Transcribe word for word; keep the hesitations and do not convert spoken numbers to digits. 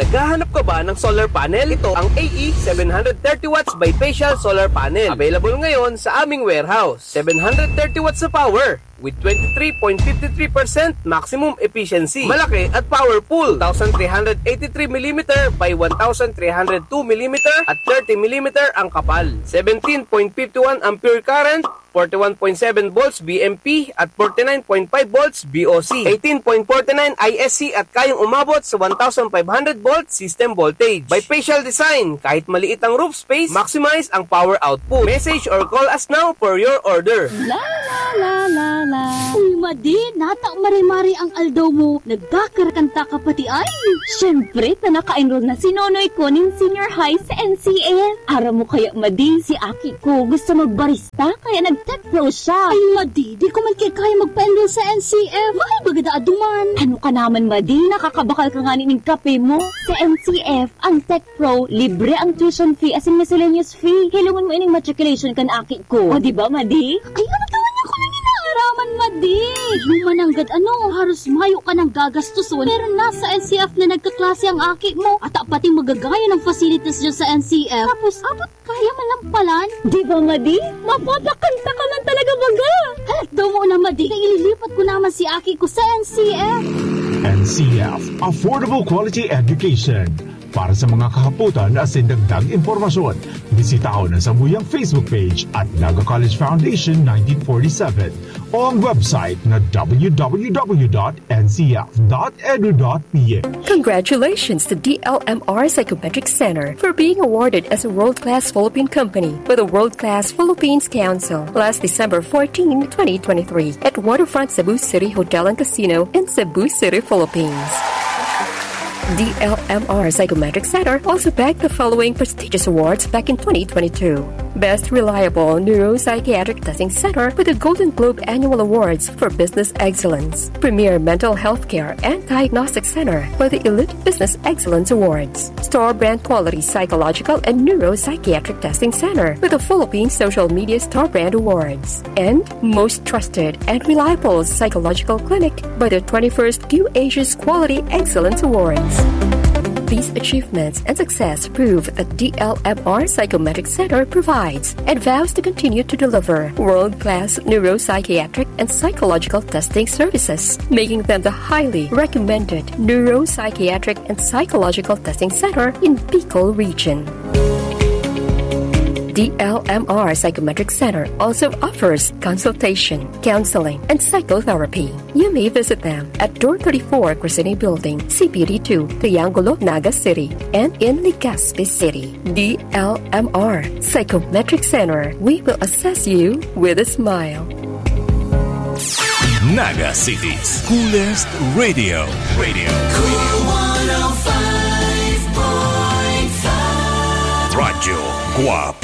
Naghahanap ka ba ng solar panel? Ito ang A E seven thirty watts bifacial solar panel. Available ngayon sa aming warehouse. seven thirty watts sa power with twenty-three point five three percent maximum efficiency. Malaki at powerful. one thousand three hundred eighty-three millimeter by one thousand three hundred two millimeter at thirty millimeter ang kapal. seventeen point five one ampere current, forty-one point seven volts B M P at forty-nine point five volts B O C, eighteen point four nine I S C at kayang umabot sa one thousand five hundred volts system voltage. Bifacial design, kahit maliit ang roof space, maximize ang power output. Message or call us now for your order. La la la la la. Uy, madi, nata mari-mari ang aldaw mo. Nagkakarakanta ka pati ay. Siyempre, na naka-enroll na si Nonoy ko ng senior high sa N C F. Ara mo kaya, madi, si Aki ko gusto magbarista, kaya nag-tech pro siya. Ay, madi, di ko man kaya kaya magpa-enroll sa N C F. Mahal bagada aduman. Ano ka naman, madi, nakakabakal ka nga ng kape mo. Sa N C F, ang tech pro, libre ang tuition fee as in miscellaneous fee. Hilungan mo ining matriculation kan Aki ko. O, di ba, madi? Ay, ano tawa niya ko na ninaaraman, madi. Humananggad ano, haros mayo ka ng gagastuson. Pero nasa N C F na nagkaklase ang Aki mo. At pati magagaya ng facilities dyan sa N C F. Tapos, abot kaya malampalan. Di ba, madi? Mapapakanta ka lang talaga baga. Halat daw mo na, madi. Kaya ililipat ko naman si Aki ko sa N C F. N C F, Affordable Quality Education. Para sa mga kahaputan at sindagdag impormasyon, bisitaon ang Sambuyang Facebook page at Naga College Foundation nineteen forty-seven o ang website na w w w dot n c f dot e d u dot p h. Congratulations to D L M R Psychometric Center for being awarded as a world-class Philippine company by the World-Class Philippines Council last December fourteenth, twenty twenty-three at Waterfront Cebu City Hotel and Casino in Cebu City, Philippines. D L M R Psychometric Center also bagged the following prestigious awards back in twenty twenty-two. Best Reliable Neuropsychiatric Testing Center with the Golden Globe Annual Awards for Business Excellence. Premier Mental Health Care and Diagnostic Center for the Elite Business Excellence Awards. Store Brand Quality Psychological and Neuropsychiatric Testing Center with the Philippine Social Media Star Brand Awards. And Most Trusted and Reliable Psychological Clinic by the twenty-first Q Asia's Quality Excellence Awards. These achievements and success prove that D L M R Psychometric Center provides and vows to continue to deliver world-class neuropsychiatric and psychological testing services, making them the highly recommended neuropsychiatric and psychological testing center in Bicol region. D L M R Psychometric Center also offers consultation, counseling, and psychotherapy. You may visit them at Door thirty-four, Crescini Building, C P D two, Triangulo, Naga City, and in Legazpi City. D L M R Psychometric Center. We will assess you with a smile. Naga City's coolest radio. Radio. Cool one oh five point five. Radyo Guapi.